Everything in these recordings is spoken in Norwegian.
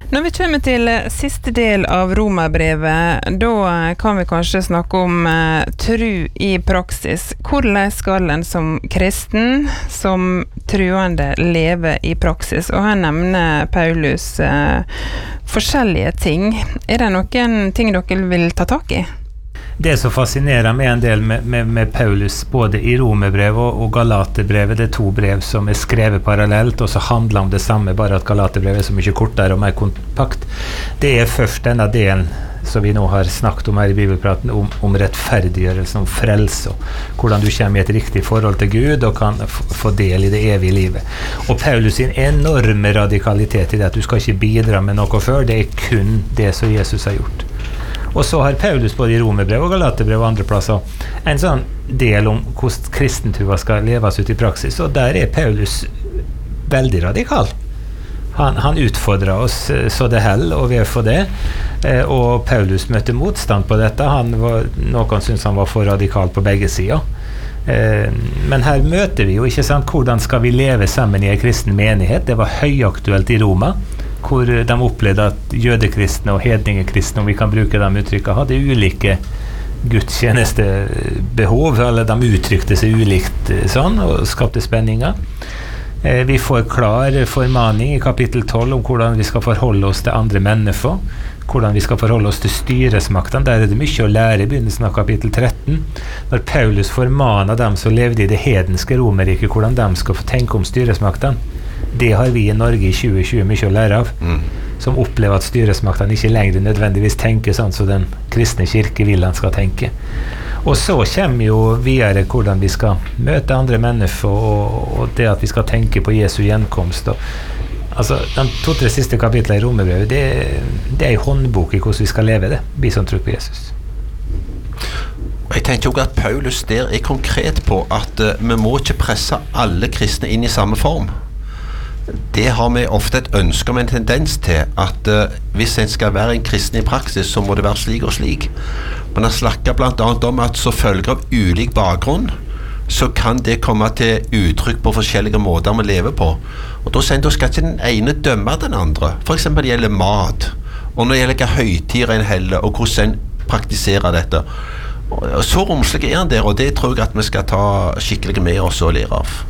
Når vi kommer til siste del av Romerbrevet, da kan vi kanskje snakke om tro i praksis. Hvordan skal en som kristen, som troende, leve i praksis? Og her nevner Paulus forskjellige ting. Det noen ting dere vil ta tak i? Det som fascinerer meg en del med Paulus, både i Romerbrevet og Galaterbrevet, det to brev som skrevet parallelt, og så handler om det samme, bare at Galaterbrevet så mye kortere og mer kompakt. Det først denne delen som vi nå har snakket om her i Bibelpraten, om rettferdiggjørelse, om frelse, hvordan du kommer i et riktig forhold til Gud og kan få del i det evige livet. Og Paulus sin enorme radikalitet i det at du skal ikke bidra med noe før, det kun det som Jesus har gjort. Og så har Paulus både i Romerbrev og Galaterbrev og andre plasser en sånn del om hvordan kristentrua skal leves ut i praksis, og der Paulus veldig radikal. Han utfordrer oss så det held, og vi for det. Og Paulus møtte motstand på dette. Noen syntes han var for radikal på begge sider. Men her møter vi jo, ikke sant, hvordan skal vi leve sammen i en kristen menighet? Det var høyaktuelt i Roma, hvor de opplevde at jødekristne og hedningekristne, om vi kan bruke dem uttrykket, hadde ulike gudstjenestebehov, eller de uttrykte seg ulikt sånn, og skapte spenninger. Vi får klar formaning i kapittel 12 om hvordan vi skal forholde oss til andre mennesker, hvordan vi skal forholde oss til styresmaktene. Der det mye å lære i begynnelsen av kapittel 13. Når Paulus formaner dem som levde i det hedenske Romerriket, hvordan de skal få tenke om styresmaktene. Det har vi i Norge i 2020 mye å lære av, som opplever at styresmaktene ikke lenger nødvendigvis tenker sånn som den kristne kirke vil han skal tenke. Og så kommer jo videre hvordan vi skal møte andre mennesker, og det at vi skal tenke på Jesu gjenkomst. Altså, de 2-3 siste kapitlene i Romerbrevet, det en håndbok i hvordan vi skal leve det, vi som tror på Jesus. Jeg tenker også at Paulus der konkret på at vi må ikke presse alle kristne inn i samme form. Det har vi ofte et ønske om en tendens til, at hvis en skal være en kristen i praksis, så må det være slik og slik. Men han snakker blant annet om at så følger av ulik bakgrunn, så kan det komme til uttrykk på forskjellige måter vi lever på. Og da sier han, da skal ikke den ene dømme den andre. For eksempel det gjelder mat, og når det gjelder hva høytider en heller, og hvordan en praktiserer dette. Og så romslig han der, og det tror jeg at vi skal ta skikkelig med oss og lære av.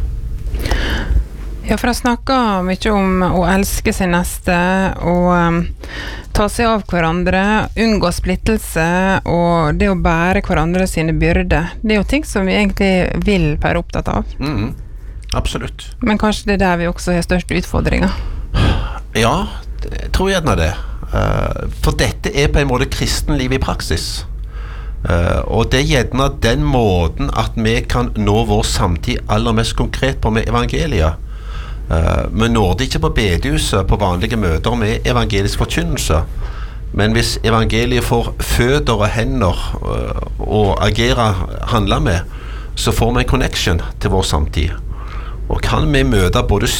Ja, for han snakker mye om å elske sin neste, og ta seg av hverandre, unngå splittelse, og det å bære hverandre sine byrder. Det jo ting som vi egentlig vil være opptatt av. Absolutt. Men kanskje det der vi også har største utfordringer? Ja, jeg tror gjerne det. For dette på en måte kristenliv i praksis. Og det gjerne den måten at vi kan nå vår samtid aller mest konkret på med evangeliet. Vi når det ikke på bedehuset på vanlige møter med evangelisk forkynnelse, men hvis evangeliet får føtter og hender å handle med, så får vi en connection til vår samtid. Og kan vi møte både